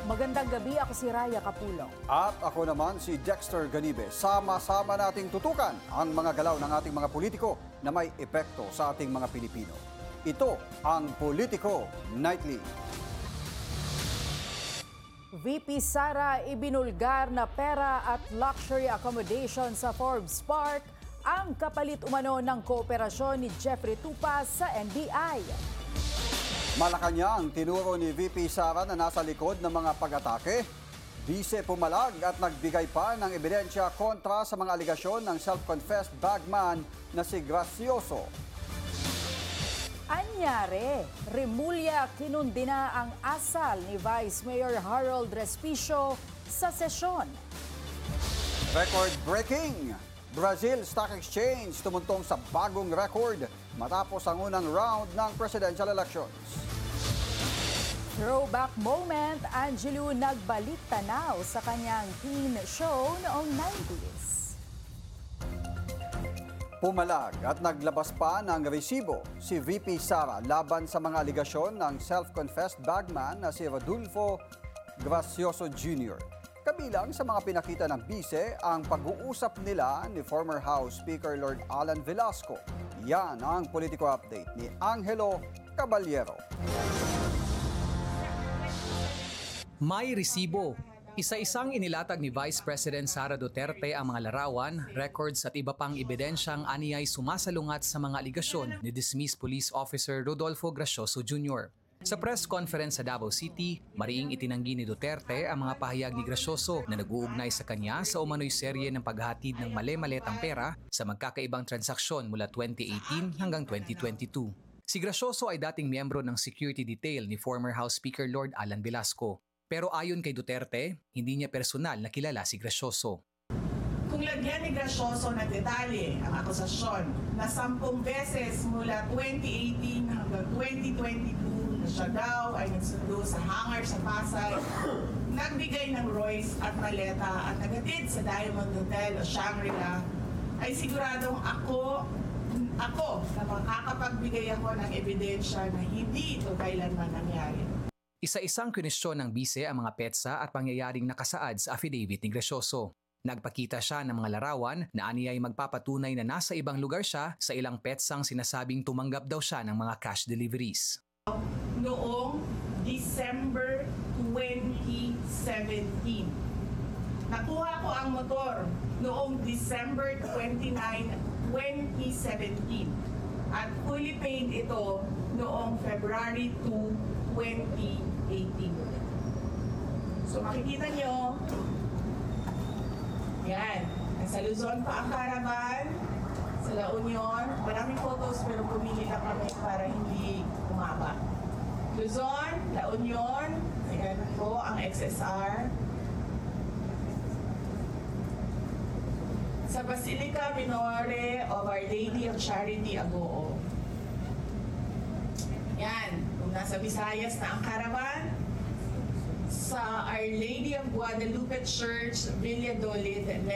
Magandang gabi, ako si Raya Capulong. At ako naman si Dexter Ganibe. Sama-sama nating tutukan ang mga galaw ng ating mga politiko na may epekto sa ating mga Pilipino. Ito ang Politico Nightly. VP Sara ibinulgar na pera at luxury accommodation sa Forbes Park ang kapalit umano ng kooperasyon ni Jeffrey Tupa sa NBI. Malacanang tinuro ni VP Sara na nasa likod ng mga pag-atake. Bise pumalag at nagbigay pa ng ebidensya kontra sa mga aligasyon ng self-confessed bagman na si Gracioso. Anyare, Remulla kinundina ang asal ni Vice Mayor Harold Respicio sa sesyon. Record-breaking! Brazil Stock Exchange tumuntong sa bagong record matapos ang unang round ng presidential elections. Throwback moment, Angelou nagbalik tanaw sa kanyang teen show noong 90s. Pumalag at naglabas pa ng resibo si VP Sara laban sa mga aligasyon ng self-confessed bagman na si Rodolfo Gracioso Jr. Kabilang sa mga pinakita ng bise ang pag-uusap nila ni former House Speaker Lord Alan Velasco. Yan ang Politico Update ni Angelo Caballero. May resibo. Isa-isang inilatag ni Vice President Sara Duterte ang mga larawan, records at iba pang ebidensyang aniyay sumasalungat sa mga aligasyon ni dismissed police officer Rodolfo Gracioso Jr. Sa press conference sa Davao City, mariing itinanggi ni Duterte ang mga pahayag ni Gracioso na nag-uugnay sa kanya sa umano'y serye ng paghahatid ng mali-maletang pera sa magkakaibang transaksyon mula 2018 hanggang 2022. Si Gracioso ay dating miyembro ng security detail ni former House Speaker Lord Alan Velasco. Pero ayon kay Duterte, hindi niya personal na kilala si Gracioso. Kung lagyan ni Gracioso ng detalye ang akusasyon na 10 beses mula 2018 hanggang 2022 na siya daw ay nagsundo sa hangar sa Pasay, nagbigay ng Royce at maleta at nagatid sa Diamond Hotel o Shangri-La, ay siguradong ako na makakapagbigay ako ng ebidensya na hindi ito kailanman nangyari. Isa-isang kwestiyon ng bise ang mga petsa at pangyayaring nakasaad sa affidavit ni Gracioso. Nagpakita siya ng mga larawan na aniyay magpapatunay na nasa ibang lugar siya sa ilang petsang sinasabing tumanggap daw siya ng mga cash deliveries. Noong December 2017, nakuha ko ang motor noong December 29, 2017 at fully paid ito noong February 2, 2018. So makikita nyo, yan, nasa Luzon pa ang caravan, sa La Union, maraming photos pero pumili lang kami para hindi umaba. Luzon, La Union, ayan po ang XSR. Sa Basilica Minore of Our Lady of Charity, Agoo. Yan, kung nasa Visayas na ang caravan, sa Our Lady of Guadalupe Church, Valladolid,